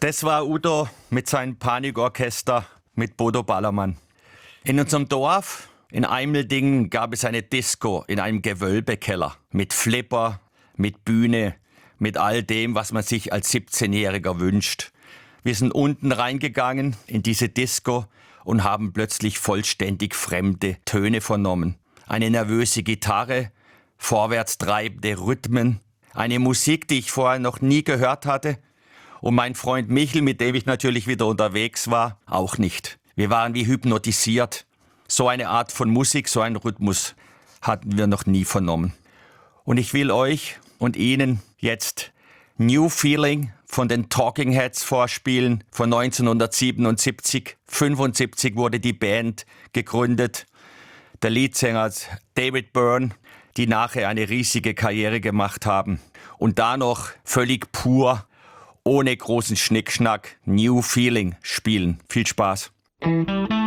Das war Udo mit seinem Panikorchester mit Bodo Ballermann. In unserem Dorf, in Eimeldingen, gab es eine Disco in einem Gewölbekeller mit Flipper, mit Bühne, mit all dem, was man sich als 17-Jähriger wünscht. Wir sind unten reingegangen in diese Disco und haben plötzlich vollständig fremde Töne vernommen. Eine nervöse Gitarre, vorwärts treibende Rhythmen, eine Musik, die ich vorher noch nie gehört hatte. Und mein Freund Michel, mit dem ich natürlich wieder unterwegs war, auch nicht. Wir waren wie hypnotisiert. So eine Art von Musik, so einen Rhythmus hatten wir noch nie vernommen. Und ich will euch und Ihnen jetzt New Feeling von den Talking Heads vorspielen, von 1977. 1975 wurde die Band gegründet. Der Leadsänger David Byrne, die nachher eine riesige Karriere gemacht haben. Und da noch völlig pur, ohne großen Schnickschnack, New Feeling spielen. Viel Spaß.